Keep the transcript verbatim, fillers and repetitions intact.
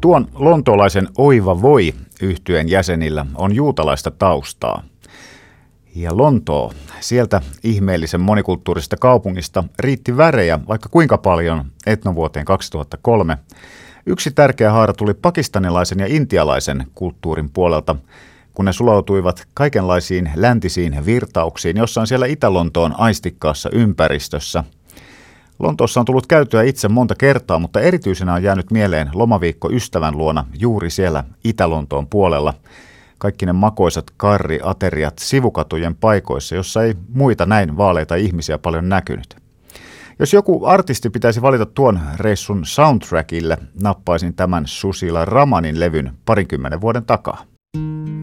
Tuon lontoolaisen Oiva Voi -yhtyeen jäsenillä on juutalaista taustaa. Ja Lontoo, sieltä ihmeellisen monikulttuurisesta kaupungista, riitti värejä vaikka kuinka paljon etnovuoteen kaksituhattakolme. Yksi tärkeä haara tuli pakistanilaisen ja intialaisen kulttuurin puolelta, kun ne sulautuivat kaikenlaisiin läntisiin virtauksiin jossain siellä Itä-Lontoon aistikkaassa ympäristössä. Lontoossa on tullut käytyä itse monta kertaa, mutta erityisenä on jäänyt mieleen lomaviikko ystävän luona juuri siellä Itä-Lontoon puolella. Kaikki ne makoisat karriateriat sivukatujen paikoissa, jossa ei muita näin vaaleita ihmisiä paljon näkynyt. Jos joku artisti pitäisi valita tuon reissun soundtrackille, nappaisin tämän Sushila Ramanin levyn parinkymmenen vuoden takaa.